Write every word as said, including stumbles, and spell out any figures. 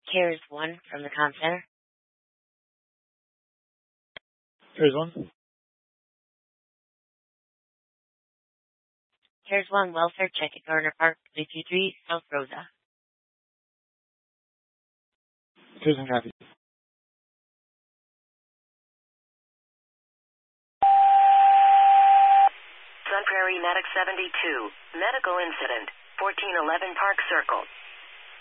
Cares one from the comm center. Cares one. Cares one, welfare check at Garner Park, three two three South Rosa. Cares one, copy. Sun Prairie Medic seventy-two, medical incident, fourteen eleven Park Circle.